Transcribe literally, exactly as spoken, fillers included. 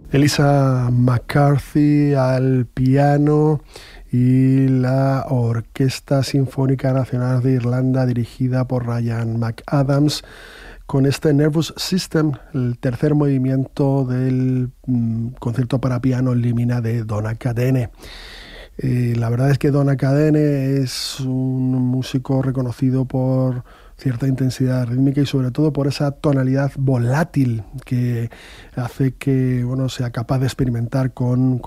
Elisa McCarthy al piano y la Orquesta Sinfónica Nacional de Irlanda dirigida por Ryan McAdams con este Nervous System, el tercer movimiento del mm, concierto para piano Limina de Donna Cadene. Eh, la verdad es que Donna Cadene es un músico reconocido por cierta intensidad rítmica y sobre todo por esa tonalidad volátil que hace que bueno, sea capaz de experimentar con